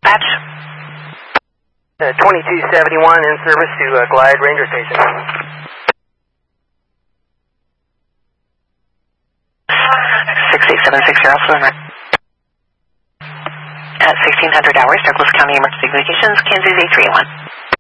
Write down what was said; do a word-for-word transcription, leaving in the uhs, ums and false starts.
Patch. Uh, twenty-two seventy-one in service to uh, Glide Ranger Station. six eight seven six zero, Flumer. At sixteen hundred hours, Douglas County Emergency Communications, Kansas eight three one.